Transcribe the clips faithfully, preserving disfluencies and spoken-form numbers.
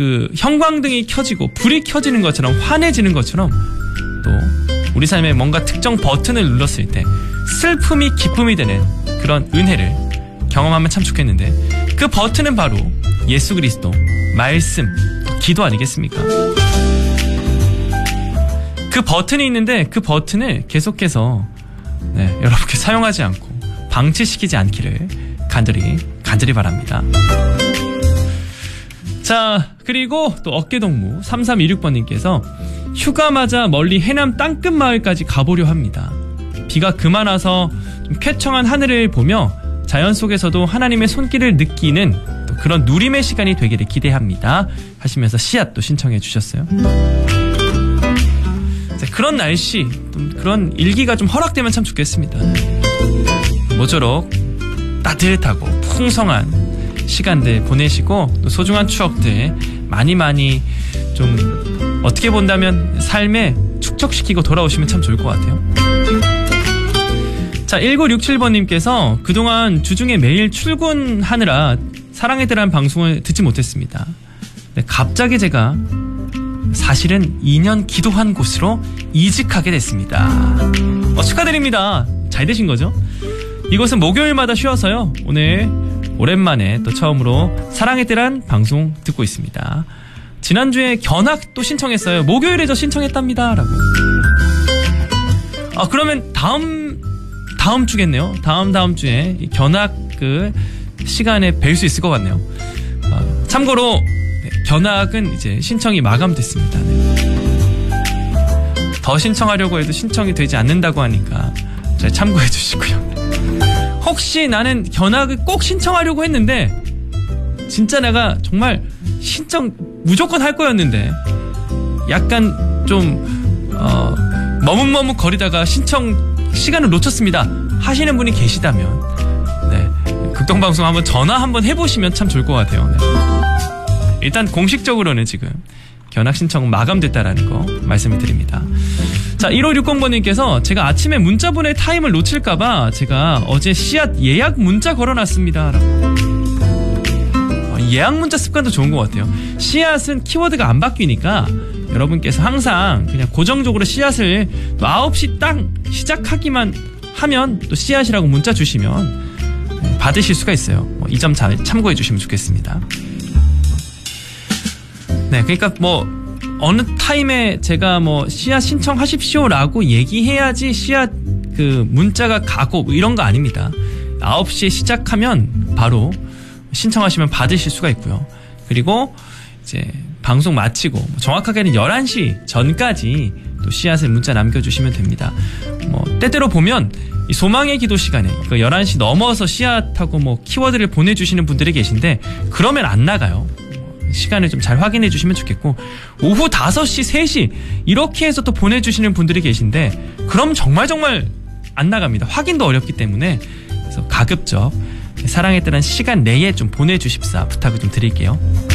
그 형광등이 켜지고 불이 켜지는 것처럼 환해지는 것처럼 또 우리 삶에 뭔가 특정 버튼을 눌렀을 때 슬픔이 기쁨이 되는 그런 은혜를 경험하면 참 좋겠는데 그 버튼은 바로 예수 그리스도, 말씀, 기도 아니겠습니까? 그 버튼이 있는데 그 버튼을 계속해서 네, 여러분께 사용하지 않고 방치시키지 않기를 간절히 간절히 바랍니다. 자, 그리고 또 어깨동무 삼삼이육 번님께서 휴가 맞아 멀리 해남 땅끝 마을까지 가보려 합니다. 비가 그만 와서 좀 쾌청한 하늘을 보며 자연 속에서도 하나님의 손길을 느끼는 또 그런 누림의 시간이 되기를 기대합니다 하시면서 씨앗도 신청해 주셨어요. 자, 그런 날씨, 좀 그런 일기가 좀 허락되면 참 좋겠습니다. 모쪼록 따뜻하고 풍성한 시간들 보내시고 또 소중한 추억들 많이 많이 좀 어떻게 본다면 삶에 축적시키고 돌아오시면 참 좋을 것 같아요. 자, 일구육칠 번님께서 그동안 주중에 매일 출근하느라 사랑에 대한 방송을 듣지 못했습니다. 네, 갑자기 제가 사실은 이 년 기도한 곳으로 이직하게 됐습니다. 어, 축하드립니다. 잘 되신 거죠? 이곳은 목요일마다 쉬어서요. 오늘 오랜만에 또 처음으로 사랑에 대한 방송 듣고 있습니다. 지난주에 견학도 신청했어요. 목요일에 저 신청했답니다. 라고. 아, 그러면 다음, 다음 주겠네요. 다음, 다음 주에 견학 그 시간에 뵐 수 있을 것 같네요. 아, 참고로, 네, 견학은 이제 신청이 마감됐습니다. 네. 더 신청하려고 해도 신청이 되지 않는다고 하니까 잘 참고해 주시고요. 혹시 나는 견학을 꼭 신청하려고 했는데 진짜 내가 정말 신청 무조건 할 거였는데 약간 좀 어, 머뭇머뭇 거리다가 신청 시간을 놓쳤습니다 하시는 분이 계시다면 네, 극동방송 한번 전화 한번 해보시면 참 좋을 것 같아요. 네. 일단 공식적으로는 지금 견학 신청은 마감됐다라는 거 말씀을 드립니다. 자, 일오육공 번님께서 제가 아침에 문자 보낼 타임을 놓칠까봐 제가 어제 씨앗 예약 문자 걸어놨습니다. 라고. 예약 문자 습관도 좋은 것 같아요. 씨앗은 키워드가 안 바뀌니까 여러분께서 항상 그냥 고정적으로 씨앗을 또 아홉 시 딱 시작하기만 하면 또 씨앗이라고 문자 주시면 받으실 수가 있어요. 뭐 이 점 잘 참고해 주시면 좋겠습니다. 네, 그러니까 뭐 어느 타임에 제가 뭐 씨앗 신청하십시오라고 얘기해야지 씨앗 그 문자가 가고 뭐 이런 거 아닙니다. 아홉 시에 시작하면 바로 신청하시면 받으실 수가 있고요. 그리고 이제 방송 마치고 정확하게는 열한 시 전까지 또 씨앗을 문자 남겨주시면 됩니다. 뭐 때때로 보면 이 소망의 기도 시간에 그 열한 시 넘어서 씨앗하고 뭐 키워드를 보내주시는 분들이 계신데 그러면 안 나가요. 시간을 좀 잘 확인해 주시면 좋겠고 오후 다섯 시, 세 시 이렇게 해서 또 보내주시는 분들이 계신데 그럼 정말 정말 안 나갑니다. 확인도 어렵기 때문에 그래서 가급적 사랑에 따른 시간 내에 좀 보내주십사 부탁을 좀 드릴게요.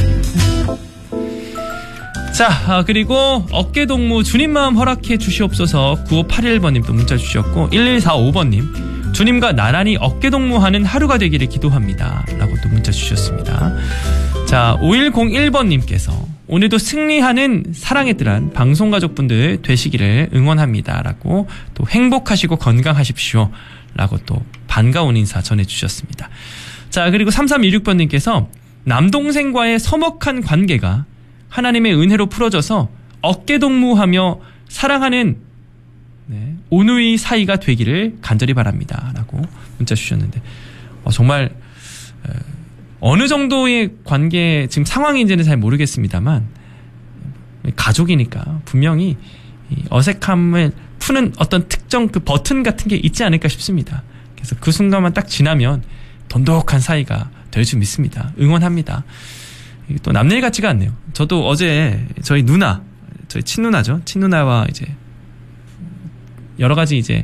자, 그리고 어깨동무 주님 마음 허락해 주시옵소서 구오팔일 번님 또 문자 주셨고 일일사오 번님 주님과 나란히 어깨동무하는 하루가 되기를 기도합니다 라고 또 문자 주셨습니다. 자, 오일공일 번님께서 오늘도 승리하는 사랑의 뜰한 방송가족분들 되시기를 응원합니다 라고 또 행복하시고 건강하십시오 라고 또 반가운 인사 전해주셨습니다. 자, 그리고 삼삼이육 번님께서 남동생과의 서먹한 관계가 하나님의 은혜로 풀어져서 어깨동무하며 사랑하는 네, 온누이 사이가 되기를 간절히 바랍니다 라고 문자 주셨는데 어, 정말 에, 어느 정도의 관계 지금 상황인지는 잘 모르겠습니다만 가족이니까 분명히 이 어색함을 푸는 어떤 특정 그 버튼 같은 게 있지 않을까 싶습니다. 그래서 그 순간만 딱 지나면 돈독한 사이가 될 줄 믿습니다. 응원합니다. 또 남일 같지가 않네요. 저도 어제 저희 누나, 저희 친누나죠. 친누나와 이제 여러 가지 이제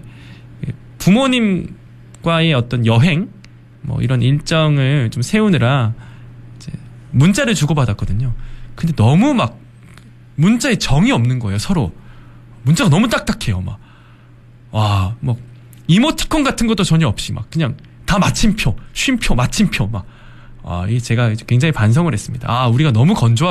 부모님과의 어떤 여행 뭐 이런 일정을 좀 세우느라 이제 문자를 주고받았거든요. 근데 너무 막 문자에 정이 없는 거예요. 서로 문자가 너무 딱딱해요. 막 와, 뭐 이모티콘 같은 것도 전혀 없이 막 그냥 다 마침표, 쉼표, 마침표 막 아, 이 제가 굉장히 반성을 했습니다. 아, 우리가 너무 건조하